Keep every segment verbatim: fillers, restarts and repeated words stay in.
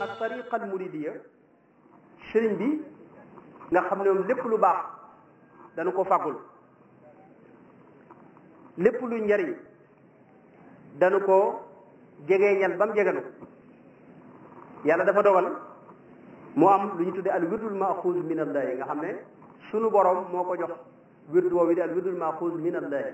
ak tariqa al muridiya sëriñ bi nga xam ne moom lépp lu baax dana ko fàggul lépp lu njariñ dana ko jegee ñal ba mu jeganu yàlla dafa dogal mu am lu ñu tuddee al wirdul maxuuz min allahi nga xam ne sunu borom moo ko jox wird woowu di al wirdul maxuuz min allahi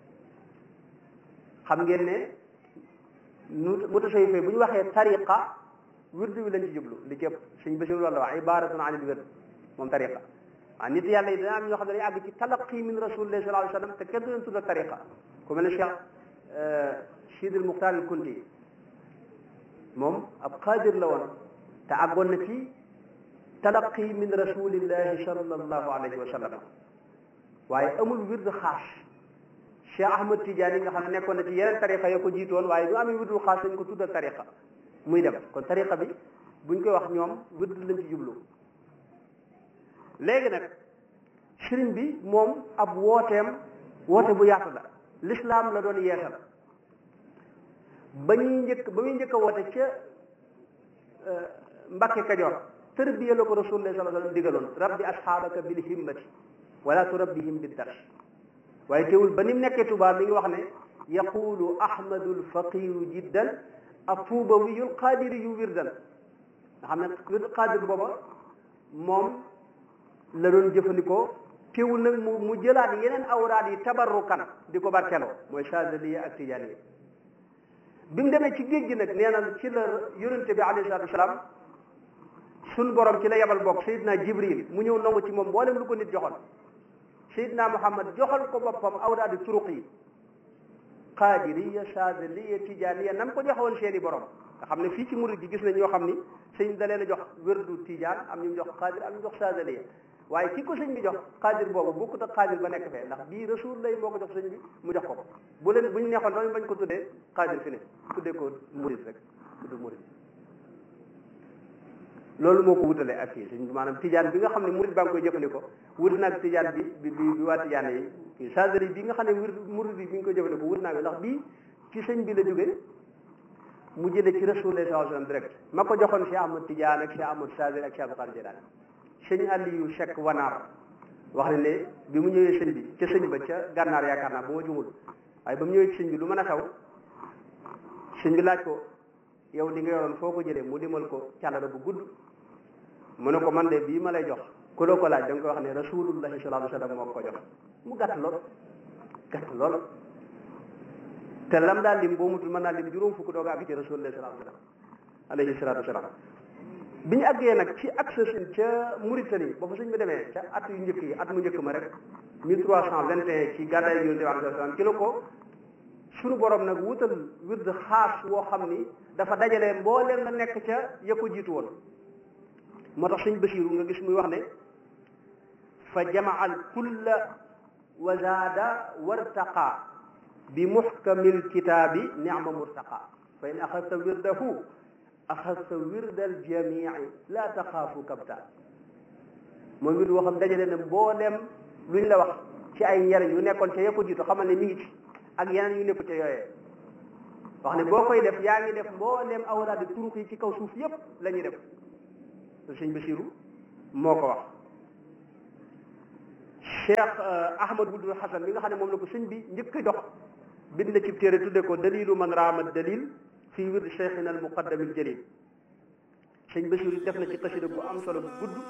xam ngeen ne nu mutasawwife bu ñu waxee tariqa wird wi lañ ci jublu li ci ëpp suñ basiru loolu la wax ibaratun an il wird moom tariqa waaw nit yàlla yi dana am ñoo xam ne dañuy àgg ci talaqi min rasulillahi sallallahu alayhi wa sallam te kenn du leen tudda tariqa ku mel ne Cheikh Sidi al Muxtaar al Kunti moom ab qaadir la woon te àggoon na ci talaqi min rasulillahi sallallahu alayhi wa sallam waaye amul wird xaas Cheikh Ahmad Tidiane nga xam ne nekkoon na ci yeneen tariqa yoo ko jiitoon waaye ñu amee wirdul xaas dañ ko tuddal tariqa muy dem kon tariqa bi buñ koy wax ñoom wird lañ ci jublu léegi nag sëriñ bi moom ab wooteem woote bu yaatu la l'islam la doon yeesal ba ñuy njëkk ba muy njëkk a woote ca Mbàkke Kajoor tërbiya la ko rasulullah sallallahu alayhi wa sallam digaloon rabbi asxaabaka bil himmati wala turabbihim bid dars waaye teewul ba ni mu nekkee Tuubaa mi ngi wax ne yaqulu ahmadul faqiru jiddan atuubawiyul qaadiri yu wirdan nga xam ne wird qaadir booba moom la doon jëfandikoo teewul nag mu mu jëlaat yeneen awraad yi tabarrukan di ko barkeloo mooy Saadiliya ak Tijaaniya bi mu demee ci géej gi nag nee na ci la yonente bi alayhi salaatu wasalaam suñ borom ci la yebal bokk Seydina Jibril mu ñëw nangu ci moom mboolem lu ko nit joxoon Seydina Muhammad joxal ko boppam awraadi turuq yi qaadiriya Saadiliya Tijaaniya nam ko joxoon seeni borom nga xam ne fii ci murid gi gis nañ ñoo xam ni sëñ da leen a jox wérdu Tijaan am ñu jox qaadir am ñu jox Saadiliya waaye ki ko sëñ bi jox qaadir boobu bokkut ak qaadir ba nekk fee ndax bii rasul lay moo ko jox sëñ bi mu jox ko ko bu leen bu ñu neexoon doon bañ ko tuddee qaadir fi ne tuddee ko murid rek tudd murid loolu moo ko wutalee ak kii sëñ bi maanaam Tijaan bi nga xam ne murid baa ngi koy jëfandikoo wut naag Tijaan bi bi bi waa Tijaan yi kii Saadili bi nga xam ne murid bi bi nga koy jëfandikoo wut naag ndax bii ci sëñ bi la jógee mu jëlee ci rasulullah sallallahu alayhi wasallam direct ma ko joxoon Cheikh Ahmad Tidiane ak Cheikh Ahmad Saadili ak Cheikh Abdou Qadir Jilani sëñ Aliou Cheikh Wanaar wax ne ne bi mu ñëwee sëñ bi ca sëñ ba ca gànnaar yaakaar naa bu ma jumul waaye ba mu ñëwee ci sëñ bi lu mën a xew sëñ bi laaj ko yow li nga yoroon foo ko jëlee mu limal ko càllala bu gudd mu ne ko man de bii ma lay jox ku la ko laaj da nga koy wax ne rasulullahi sallallahu alayhi wasallam moo ko jox mu gàtt lool gàtt lool te lam daal lim boo mutul mën naa lim juróom fukk doog a àgg ci rasulullah sallallahu alayhi wasallam alayhi salatu wasalam bi ñu àggee nag ci accès ca Mauritanie ba fa suñ bi demee ca at yu njëkk yi at mu njëkk ma rek mille trois cent vingt et un ci gàddaay yonent bi alayhi salaam ci la ko suñu borom nag wutal wird xaas woo xam ni dafa dajale mbooleem la nekk ca ya ko jiitu woon moo tax suñ Basiiru nga gis muy wax ne fa jamaa al kulla wa zaada wartaqa bi muhkamil kitaabi ni'ma murtaqa fa in axasta wirdahu axasta wirdal jamii la taxaafu kabta moom wird woo xam dajale na mbooleem luñ la wax ci ay njariñ yu nekkoon ca ya ko jiitu xamal ne mi ngi ci ak yeneen yu nekku ca yooyee wax ne boo koy def yaa ngi def mbooleem awraadi turuq yi ci kaw suuf yépp la ñuy def sëñ Basiiru moo ko wax Cheikh Ahmad Wuld Hasan mi nga xam ne moom la ko sëñ bi njëkk a jox bind na ci téere tudde ko dalilu man raama dalil fii wird cheikhina al muqaddam al jalil sëñ Basiiru def na ci xasida bu am solo bu gudd